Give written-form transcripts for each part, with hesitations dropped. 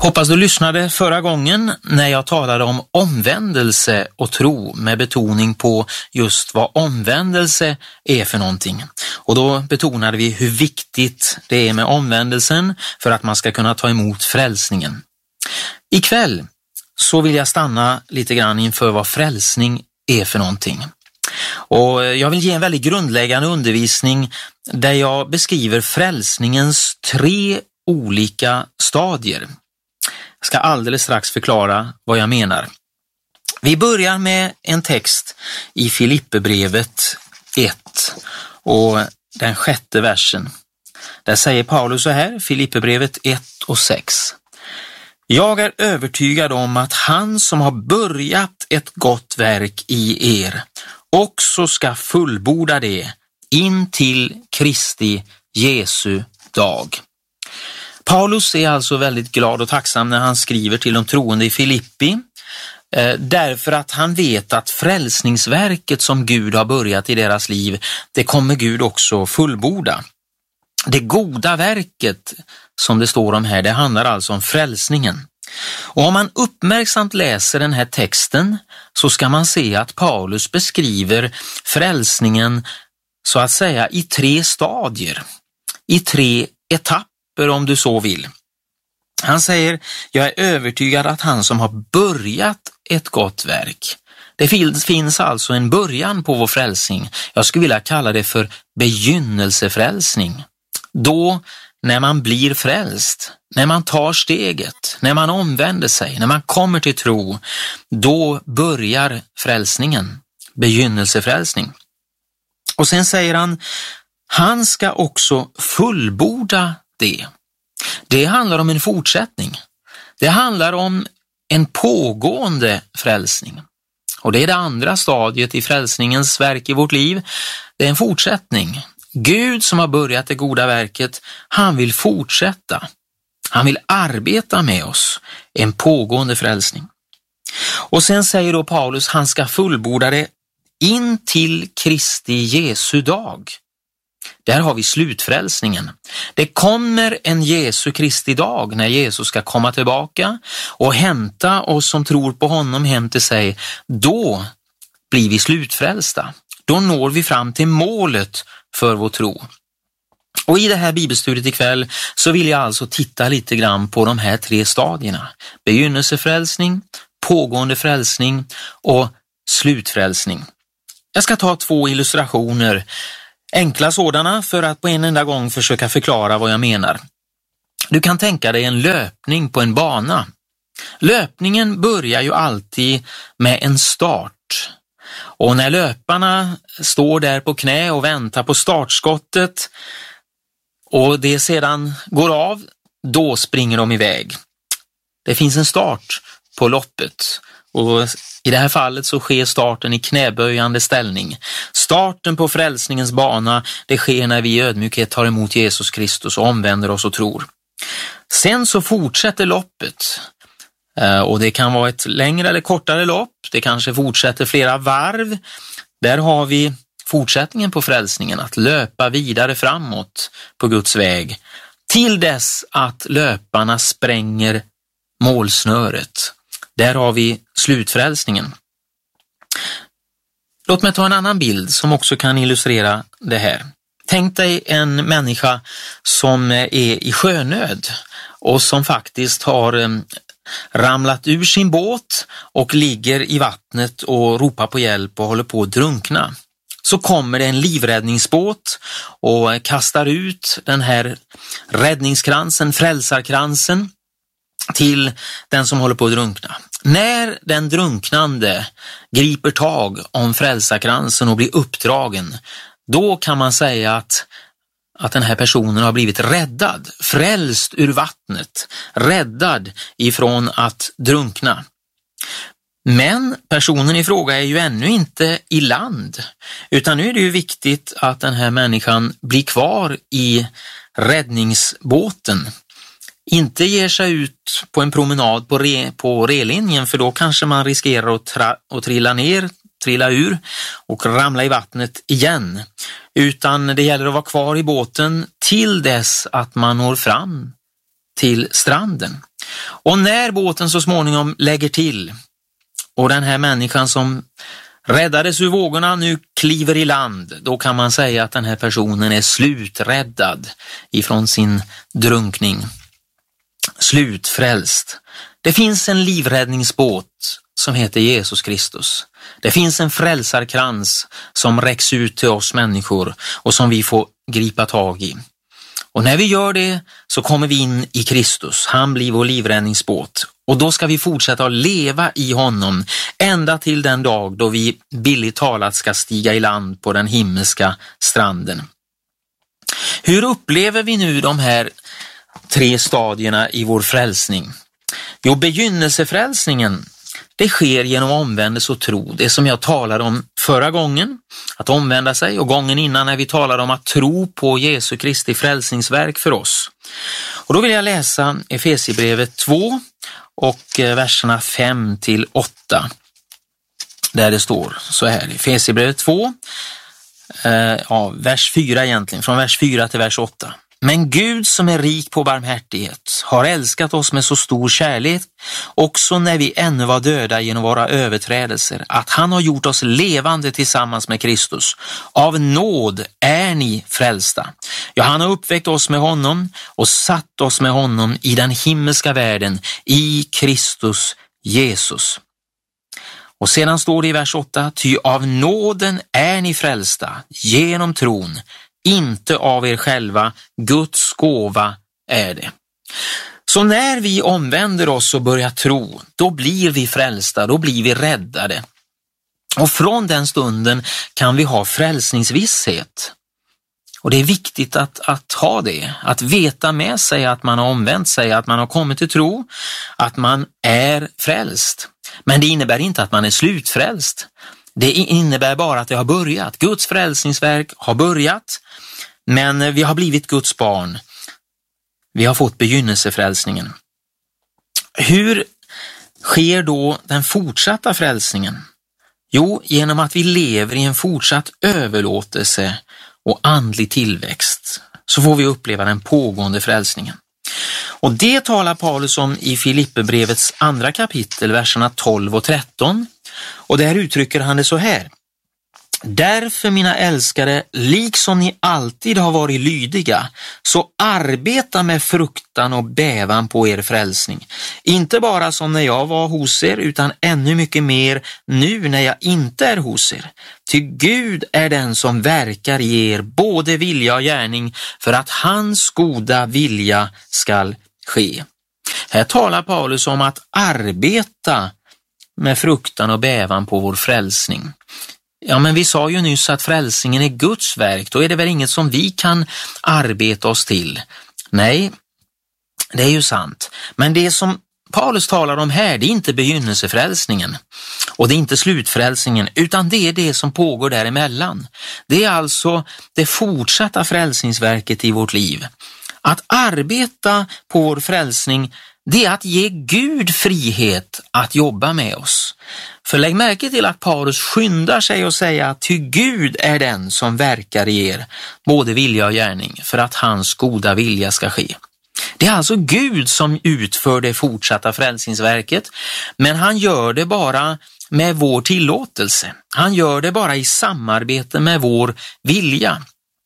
Hoppas du lyssnade förra gången när jag talade om omvändelse och tro med betoning på just vad omvändelse är för någonting. Och då betonade vi hur viktigt det är med omvändelsen för att man ska kunna ta emot frälsningen. Ikväll så vill jag stanna lite grann inför vad frälsning är för någonting. Och jag vill ge en väldigt grundläggande undervisning där jag beskriver frälsningens 3 olika stadier. Jag ska alldeles strax förklara vad jag menar. Vi börjar med en text i Filipperbrevet 1 och den 6:e versen. Där säger Paulus så här, Filipperbrevet 1 och 6. Jag är övertygad om att han som har börjat ett gott verk i er också ska fullborda det in till Kristi Jesu dag. Paulus är alltså väldigt glad och tacksam när han skriver till de troende i Filippi därför att han vet att frälsningsverket som Gud har börjat i deras liv, det kommer Gud också fullborda. Det goda verket som det står om här, det handlar alltså om frälsningen. Och om man uppmärksamt läser den här texten så ska man se att Paulus beskriver frälsningen så att säga i 3 stadier, i 3 etapper om du så vill. Han säger, jag är övertygad att han som har börjat ett gott verk. Det finns alltså en början på vår frälsning. Jag skulle vilja kalla det för begynnelsefrälsning. Då när man blir frälst, när man tar steget, när man omvänder sig, när man kommer till tro, då börjar frälsningen, begynnelsefrälsning. Och sen säger han ska också fullborda det. Det handlar om en fortsättning. Det handlar om en pågående frälsning. Och det är det andra stadiet i frälsningens verk i vårt liv. Det är en fortsättning. Gud som har börjat det goda verket, han vill fortsätta. Han vill arbeta med oss. En pågående frälsning. Och sen säger då Paulus, han ska fullborda det in till Kristi Jesu dag. Där har vi slutfrälsningen. Det kommer en Jesu Kristi dag när Jesus ska komma tillbaka och hämta oss som tror på honom hem till sig. Då blir vi slutfrälsta. Då når vi fram till målet för vår tro. Och i det här bibelstudiet ikväll så vill jag alltså titta lite grann på de här 3 stadierna. Begynnelsefrälsning, pågående frälsning och slutfrälsning. Jag ska ta 2 illustrationer, enkla sådana, för att på en enda gång försöka förklara vad jag menar. Du kan tänka dig en löpning på en bana. Löpningen börjar ju alltid med en start. Och när löparna står där på knä och väntar på startskottet och det sedan går av, då springer de iväg. Det finns en start på loppet. Och i det här fallet så sker starten i knäböjande ställning. Starten på frälsningens bana, det sker när vi i ödmjukhet tar emot Jesus Kristus och omvänder oss och tror. Sen så fortsätter loppet. Och det kan vara ett längre eller kortare lopp. Det kanske fortsätter flera varv. Där har vi fortsättningen på frälsningen, att löpa vidare framåt på Guds väg. Till dess att löparna spränger målsnöret. Där har vi slutfrälsningen. Låt mig ta en annan bild som också kan illustrera det här. Tänk dig en människa som är i sjönöd och som faktiskt har ramlat ur sin båt och ligger i vattnet och ropar på hjälp och håller på att drunkna. Så kommer det en livräddningsbåt och kastar ut den här räddningskransen, frälsarkransen, till den som håller på att drunkna. När den drunknande griper tag om frälsarkransen och blir uppdragen, då kan man säga att den här personen har blivit räddad, frälst ur vattnet, räddad ifrån att drunkna. Men personen i fråga är ju ännu inte i land, utan nu är det ju viktigt att den här människan blir kvar i räddningsbåten. Inte ger sig ut på en promenad på relinjen, för då kanske man riskerar att trilla ur och ramla i vattnet igen. Utan det gäller att vara kvar i båten till dess att man når fram till stranden. Och när båten så småningom lägger till och den här människan som räddades ur vågorna nu kliver i land, då kan man säga att den här personen är sluträddad ifrån sin drunkning. Slutfrälst. Det finns en livräddningsbåt som heter Jesus Kristus. Det finns en frälsarkrans som räcks ut till oss människor och som vi får gripa tag i. Och när vi gör det så kommer vi in i Kristus. Han blir vår livräddningsbåt. Och då ska vi fortsätta att leva i honom ända till den dag då vi billigt talat ska stiga i land på den himmelska stranden. Hur upplever vi nu de här 3 stadierna i vår frälsning? Jo, begynnelsefrälsningen, det sker genom omvändelse och tro. Det som jag talade om förra gången, att omvända sig, och gången innan när vi talade om att tro på Jesu Kristi frälsningsverk för oss. Och då vill jag läsa Efesierbrevet 2 och verserna 5-8. Där det står så här, Efesierbrevet 2, vers 4 egentligen, från vers 4 till vers 8. Men Gud som är rik på barmhärtighet har älskat oss med så stor kärlek, också när vi ännu var döda genom våra överträdelser, att han har gjort oss levande tillsammans med Kristus. Av nåd är ni frälsta. Ja, han har uppväckt oss med honom och satt oss med honom i den himmelska världen, i Kristus Jesus. Och sedan står det i vers 8, ty av nåden är ni frälsta genom tron, inte av er själva, Guds gåva är det. Så när vi omvänder oss och börjar tro, då blir vi frälsta, då blir vi räddade. Och från den stunden kan vi ha frälsningsvisshet. Och det är viktigt att ha det, att veta med sig att man har omvänt sig, att man har kommit till tro, att man är frälst. Men det innebär inte att man är slutfrälst. Det innebär bara att det har börjat. Guds frälsningsverk har börjat, men vi har blivit Guds barn. Vi har fått begynnelsefrälsningen. Hur sker då den fortsatta frälsningen? Jo, genom att vi lever i en fortsatt överlåtelse och andlig tillväxt, så får vi uppleva den pågående frälsningen. Och det talar Paulus om i Filipperbrevets 2 kapitel, verserna 12 och 13. Och där uttrycker han det så här. Därför, mina älskare, liksom ni alltid har varit lydiga, så arbeta med fruktan och bävan på er frälsning. Inte bara som när jag var hos er, utan ännu mycket mer nu när jag inte är hos er. Ty Gud är den som verkar i er både vilja och gärning för att hans goda vilja skall ske. Här talar Paulus om att arbeta med fruktan och bävan på vår frälsning. Ja, men vi sa ju nyss att frälsningen är Guds verk. Då är det väl inget som vi kan arbeta oss till. Nej, det är ju sant. Men det som Paulus talar om här, det är inte begynnelsefrälsningen och det är inte slutfrälsningen, utan det är det som pågår däremellan. Det är alltså det fortsatta frälsningsverket i vårt liv. Att arbeta på vår frälsning, det är att ge Gud frihet att jobba med oss. För lägg märke till att Paulus skyndar sig att säga att ty Gud är den som verkar i er, både vilja och gärning, för att hans goda vilja ska ske. Det är alltså Gud som utför det fortsatta frälsningsverket, men han gör det bara med vår tillåtelse. Han gör det bara i samarbete med vår vilja.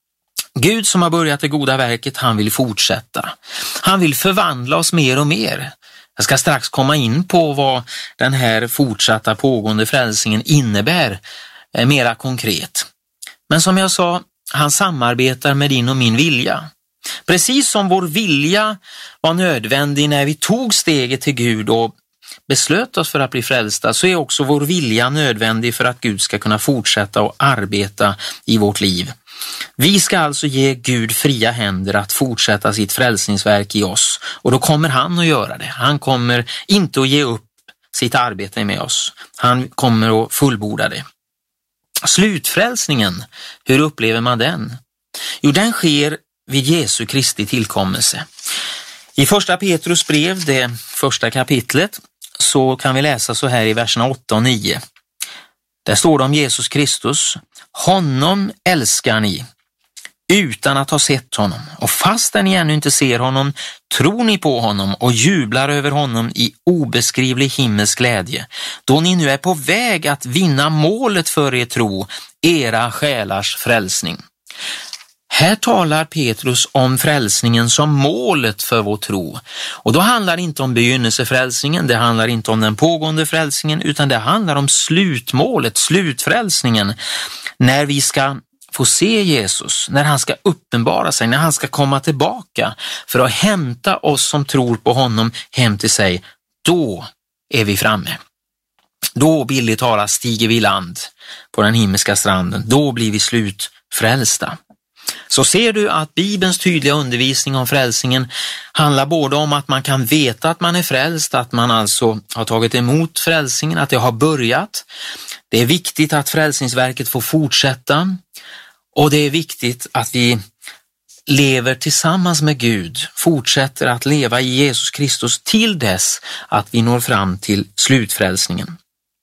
Gud som har börjat det goda verket, han vill fortsätta. Han vill förvandla oss mer och mer. Jag ska strax komma in på vad den här fortsatta pågående frälsningen innebär mera konkret. Men som jag sa, han samarbetar med din och min vilja. Precis som vår vilja var nödvändig när vi tog steget till Gud och beslöt oss för att bli frälsta, så är också vår vilja nödvändig för att Gud ska kunna fortsätta och arbeta i vårt liv. Vi ska alltså ge Gud fria händer att fortsätta sitt frälsningsverk i oss, och då kommer han att göra det. Han kommer inte att ge upp sitt arbete med oss. Han kommer att fullborda det. Slutfrälsningen, hur upplever man den? Jo, den sker vid Jesu Kristi tillkommelse. I första Petrus brev, det första kapitlet, så kan vi läsa så här i verserna 8 och 9. Där står det om Jesus Kristus. Honom älskar ni, utan att ha sett honom. Och fastän ni ännu inte ser honom, tror ni på honom och jublar över honom i obeskrivlig himmelsk glädje, då ni nu är på väg att vinna målet för er tro, era själars frälsning. Här talar Petrus om frälsningen som målet för vår tro. Och då handlar det inte om begynnelsefrälsningen, det handlar inte om den pågående frälsningen, utan det handlar om slutmålet, slutfrälsningen. När vi ska få se Jesus, när han ska uppenbara sig, när han ska komma tillbaka för att hämta oss som tror på honom hem till sig, då är vi framme. Då, billigt talat, stiger vi i land på den himmelska stranden. Då blir vi slutfrälsta. Så ser du att Bibelns tydliga undervisning om frälsningen handlar både om att man kan veta att man är frälst, att man alltså har tagit emot frälsningen, att det har börjat. Det är viktigt att frälsningsverket får fortsätta, och det är viktigt att vi lever tillsammans med Gud, fortsätter att leva i Jesus Kristus till dess att vi når fram till slutfrälsningen.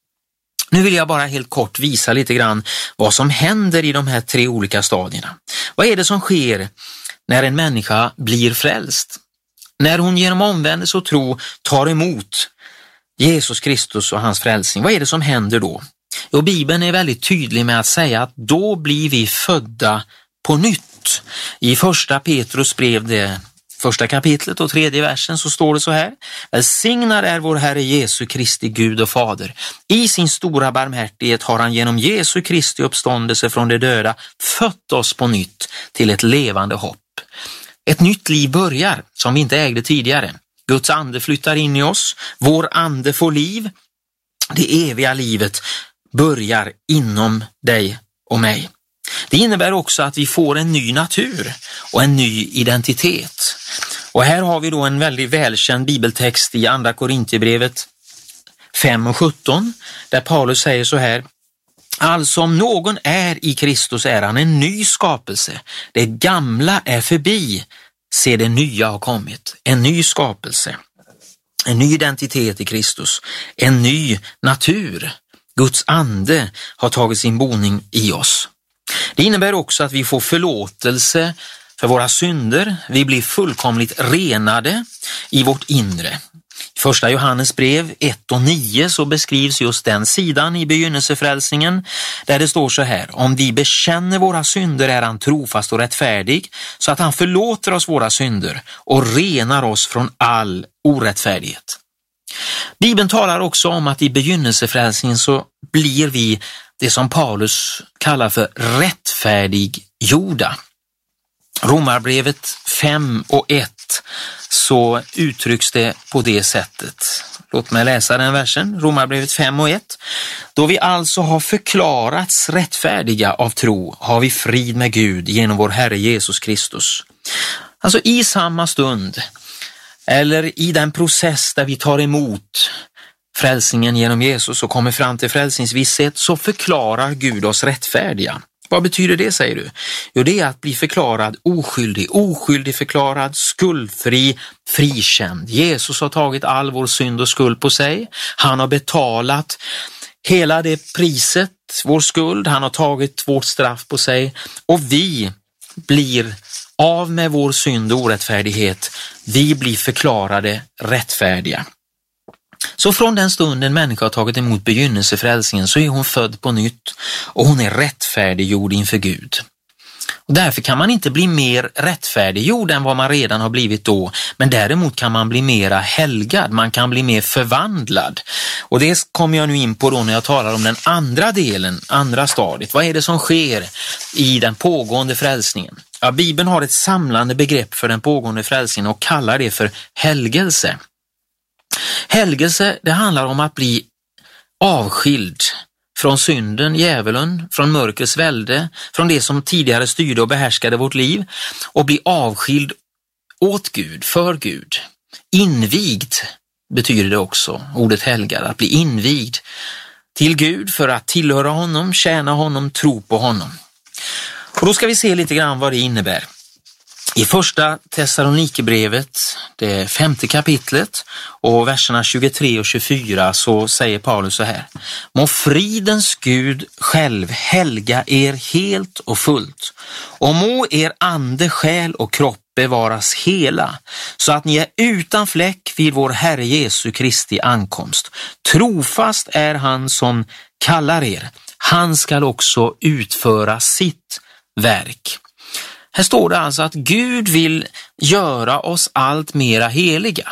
Nu vill jag bara helt kort visa lite grann vad som händer i de här 3 olika stadierna. Vad är det som sker när en människa blir frälst? När hon genom omvändelse och tro tar emot Jesus Kristus och hans frälsning, vad är det som händer då? Jo, Bibeln är väldigt tydlig med att säga att då blir vi födda på nytt. I första Petrus brev, det första kapitlet och 3:e versen, så står det så här: välsignad är vår Herre Jesu Kristi Gud och Fader. I sin stora barmhärtighet har han genom Jesu Kristi uppståndelse från de döda fött oss på nytt till ett levande hopp. Ett nytt liv börjar som vi inte ägde tidigare. Guds ande flyttar in i oss, vår ande får liv. Det eviga livet börjar inom dig och mig. Det innebär också att vi får en ny natur och en ny identitet. Och här har vi då en väldigt välkänd bibeltext i andra Korintierbrevet 5:17, där Paulus säger så här: alltså om någon är i Kristus är han en ny skapelse. Det gamla är förbi, se det nya har kommit. En ny skapelse, en ny identitet i Kristus, en ny natur. Guds ande har tagit sin boning i oss. Det innebär också att vi får förlåtelse för våra synder. Vi blir fullkomligt renade i vårt inre. I första Johannes brev 1:9 så beskrivs just den sidan i begynnelsefrälsningen, där det står så här: om vi bekänner våra synder är han trofast och rättfärdig, så att han förlåter oss våra synder och renar oss från all orättfärdighet. Bibeln talar också om att i begynnelsefrälsningen så blir vi det som Paulus kallar för rättfärdiggjorda. Romarbrevet 5:1 så uttrycks det på det sättet. Låt mig läsa den versen, Romarbrevet 5:1. Då vi alltså har förklarats rättfärdiga av tro har vi frid med Gud genom vår Herre Jesus Kristus. Alltså i samma stund, eller i den process där vi tar emot frälsningen genom Jesus och kommer fram till frälsningsvisshet, så förklarar Gud oss rättfärdiga. Vad betyder det, säger du? Jo, det är att bli förklarad oskyldig, oskyldig förklarad, skuldfri, frikänd. Jesus har tagit all vår synd och skuld på sig. Han har betalat hela det priset, vår skuld. Han har tagit vårt straff på sig, och vi blir av med vår synd och orättfärdighet. Vi blir förklarade rättfärdiga. Så från den stunden människa har tagit emot begynnelsefrälsningen så är hon född på nytt och hon är rättfärdiggjord inför Gud. Och därför kan man inte bli mer rättfärdiggjord än vad man redan har blivit då, men däremot kan man bli mera helgad, man kan bli mer förvandlad. Och det kommer jag nu in på då när jag talar om den andra delen, andra stadiet. Vad är det som sker i den pågående frälsningen? Ja, Bibeln har ett samlande begrepp för den pågående frälsningen och kallar det för helgelse. Helgelse, det handlar om att bli avskild från synden, djävulen, från mörkrets välde, från det som tidigare styrde och behärskade vårt liv, och bli avskild åt Gud, för Gud. Invigd betyder det också, ordet helgad, att bli invigd till Gud för att tillhöra honom, tjäna honom, tro på honom. Och då ska vi se lite grann vad det innebär. I första Thessalonikerbrevet, det 5:e kapitlet och verserna 23 och 24 så säger Paulus så här: Må fridens Gud själv helga er helt och fullt, och må er ande, själ och kropp bevaras hela, så att ni är utan fläck vid vår Herre Jesu Kristi ankomst. Trofast är han som kallar er, han skall också utföra sitt verk. Här står det alltså att Gud vill göra oss allt mera heliga.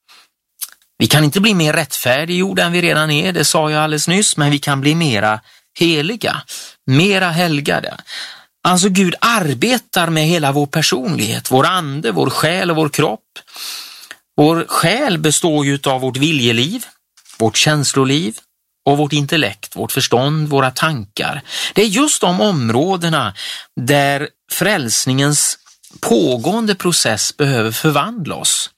Vi kan inte bli mer rättfärdiggjorda än vi redan är, det sa jag alldeles nyss, men vi kan bli mera heliga, mera helgade. Alltså Gud arbetar med hela vår personlighet, vår ande, vår själ och vår kropp. Vår själ består ju av vårt viljeliv, vårt känsloliv och vårt intellekt, vårt förstånd, våra tankar. Det är just de områdena där frälsningens pågående process behöver förvandla oss.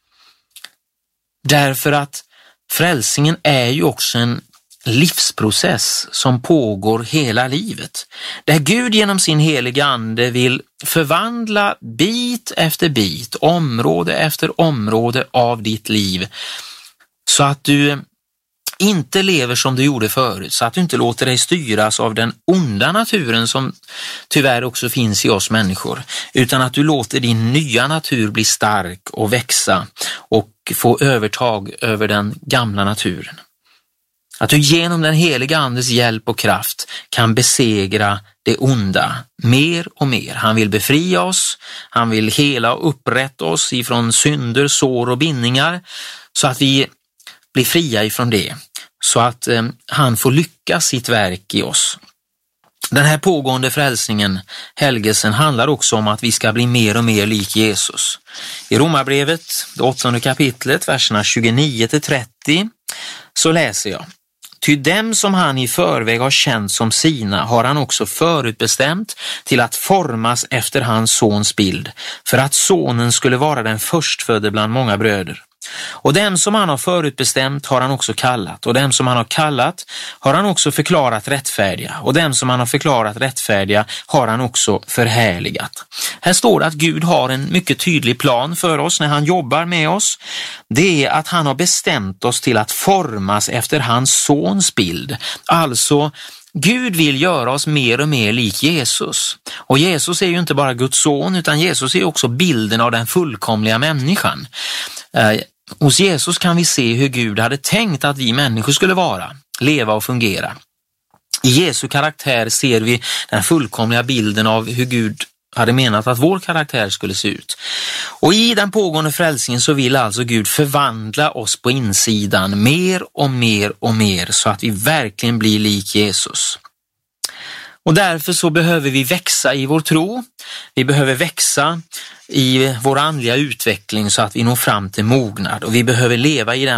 Därför att frälsningen är ju också en livsprocess som pågår hela livet. Där Gud genom sin heliga ande vill förvandla bit efter bit, område efter område av ditt liv, så att du inte lever som du gjorde förut, så att du inte låter dig styras av den onda naturen som tyvärr också finns i oss människor, utan att du låter din nya natur bli stark och växa och få övertag över den gamla naturen. Att du genom den heliga andes hjälp och kraft kan besegra det onda mer och mer. Han vill befria oss, han vill hela och upprätta oss ifrån synder, sår och bindningar, så att vi blir fria ifrån det, så att han får lyckas sitt verk i oss. Den här pågående frälsningen, helgelsen, handlar också om att vi ska bli mer och mer lik Jesus. I Romarbrevet, det 8:e kapitlet, verserna 29-30, så läser jag: Ty dem som han i förväg har känt som sina har han också förutbestämt till att formas efter hans sons bild, för att sonen skulle vara den förstfödde bland många bröder. Och dem som han har förutbestämt har han också kallat, och dem som han har kallat har han också förklarat rättfärdiga, och dem som han har förklarat rättfärdiga har han också förhärligat. Här står det att Gud har en mycket tydlig plan för oss när han jobbar med oss. Det är att han har bestämt oss till att formas efter hans sons bild. Alltså, Gud vill göra oss mer och mer lik Jesus. Och Jesus är ju inte bara Guds son, utan Jesus är också bilden av den fullkomliga människan. Hos Jesus kan vi se hur Gud hade tänkt att vi människor skulle vara, leva och fungera. I Jesu karaktär ser vi den fullkomliga bilden av hur Gud hade menat att vår karaktär skulle se ut. Och i den pågående frälsningen så vill alltså Gud förvandla oss på insidan mer och mer och mer, så att vi verkligen blir lik Jesus. Och därför så behöver vi växa i vår tro. Vi behöver växa i vår andliga utveckling så att vi når fram till mognad, och vi behöver leva i den